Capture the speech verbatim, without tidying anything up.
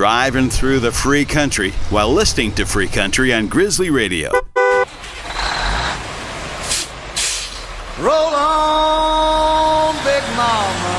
driving through the free country while listening to Free Country on Grizzly Radio. Roll on, Big Mama.